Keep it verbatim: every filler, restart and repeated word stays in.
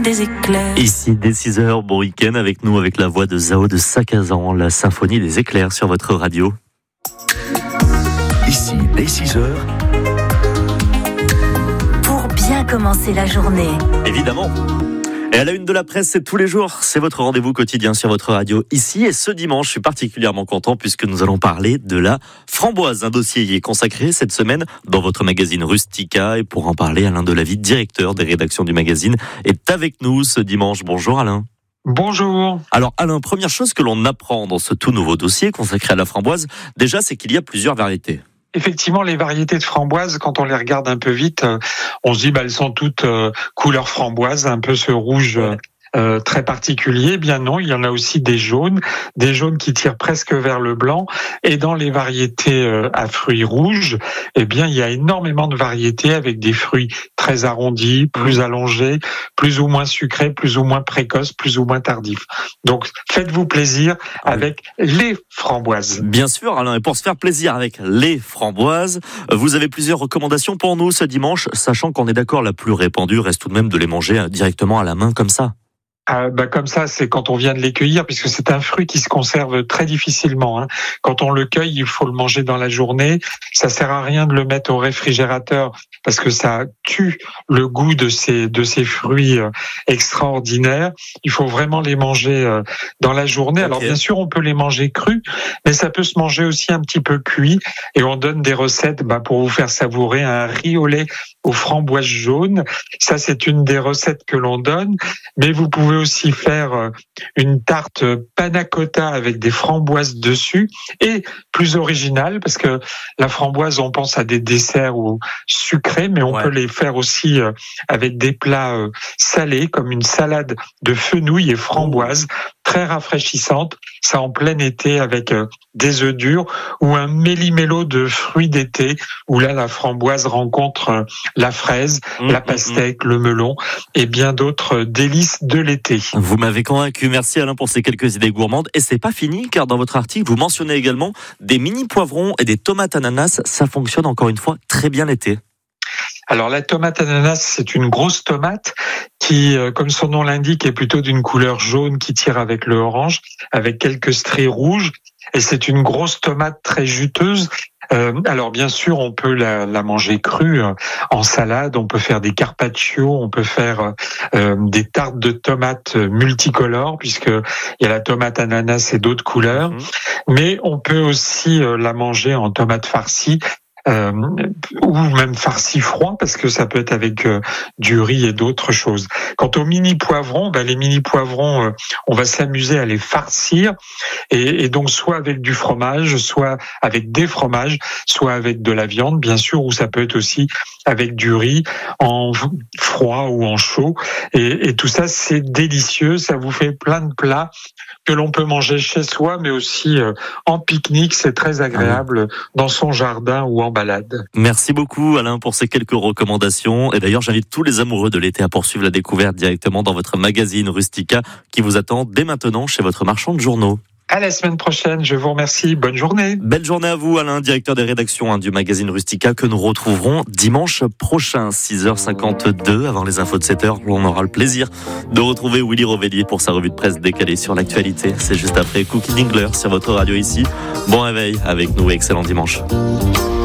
des éclairs. Ici, dès six heures, bon week-end avec nous, avec la voix de Zao de Sakazan, la symphonie des éclairs sur votre radio. Ici, dès six heures. Pour bien commencer la journée. Évidemment. Et à la une de la presse, c'est tous les jours. C'est votre rendez-vous quotidien sur votre radio ici. Et ce dimanche, je suis particulièrement content puisque nous allons parler de la framboise. Un dossier y est consacré cette semaine dans votre magazine Rustica. Et pour en parler, Alain Delavitte, directeur des rédactions du magazine, est avec nous ce dimanche. Bonjour Alain. Bonjour. Alors Alain, première chose que l'on apprend dans ce tout nouveau dossier consacré à la framboise, déjà, c'est qu'il y a plusieurs variétés. Effectivement, les variétés de framboises, quand on les regarde un peu vite, on se dit bah elles sont toutes euh, couleur framboise, un peu ce rouge euh, euh, très particulier. Eh bien non, il y en a aussi des jaunes, des jaunes qui tirent presque vers le blanc. Et dans les variétés euh, à fruits rouges, eh bien il y a énormément de variétés avec des fruits très arrondis, plus allongés, plus ou moins sucrés, plus ou moins précoces, plus ou moins tardifs. Donc faites-vous plaisir avec les framboises. Bien sûr, Alain, et pour se faire plaisir avec les framboises, vous avez plusieurs recommandations pour nous ce dimanche, sachant qu'on est d'accord, la plus répandue reste tout de même de les manger directement à la main comme ça. Ah, bah comme ça, c'est quand on vient de les cueillir, puisque c'est un fruit qui se conserve très difficilement. Hein. Quand on le cueille, il faut le manger dans la journée. Ça sert à rien de le mettre au réfrigérateur parce que ça tue le goût de ces de ces fruits euh, extraordinaires. Il faut vraiment les manger euh, dans la journée. Okay. Alors bien sûr, on peut les manger crus, mais ça peut se manger aussi un petit peu cuit. Et on donne des recettes bah, pour vous faire savourer un riz au lait aux framboises jaunes. Ça, c'est une des recettes que l'on donne. Mais vous pouvez aussi faire une tarte panna cotta avec des framboises dessus et plus original parce que la framboise, on pense à des desserts ou sucrés, mais on ouais. peut les faire aussi avec des plats salés comme une salade de fenouil et framboise très rafraîchissante, ça en plein été avec des œufs durs ou un méli-mélo de fruits d'été où là la framboise rencontre la fraise, mmh, la pastèque, mmh. le melon et bien d'autres délices de l'été. Vous m'avez convaincu, merci Alain pour ces quelques idées gourmandes. Et c'est pas fini car dans votre article vous mentionnez également des mini poivrons et des tomates ananas, ça fonctionne encore une fois très bien l'été. Alors la tomate ananas, c'est une grosse tomate qui, comme son nom l'indique, est plutôt d'une couleur jaune qui tire avec le orange, avec quelques stries rouges. Et c'est une grosse tomate très juteuse. Euh, alors bien sûr, on peut la, la manger crue euh, en salade, on peut faire des carpaccio, on peut faire euh, des tartes de tomates multicolores puisque il y a la tomate ananas et d'autres couleurs. Mmh. Mais on peut aussi euh, la manger en tomate farcie. Euh, ou même farci froid parce que ça peut être avec euh, du riz et d'autres choses. Quant aux mini poivrons, ben les mini poivrons, euh, on va s'amuser à les farcir et, et donc soit avec du fromage, soit avec des fromages, soit avec de la viande bien sûr, ou ça peut être aussi avec du riz en froid ou en chaud. Et, et tout ça c'est délicieux, ça vous fait plein de plats que l'on peut manger chez soi, mais aussi euh, en pique-nique, c'est très agréable dans son jardin ou en balade. Merci beaucoup Alain pour ces quelques recommandations. Et d'ailleurs, j'invite tous les amoureux de l'été à poursuivre la découverte directement dans votre magazine Rustica qui vous attend dès maintenant chez votre marchand de journaux. À la semaine prochaine, je vous remercie. Bonne journée. Belle journée à vous, Alain, directeur des rédactions hein, du magazine Rustica que nous retrouverons dimanche prochain, six heures cinquante-deux. Avant les infos de sept heures, on aura le plaisir de retrouver Willy Rovellier pour sa revue de presse décalée sur l'actualité. C'est juste après Cookie Dingler sur votre radio ici. Bon réveil avec nous et excellent dimanche.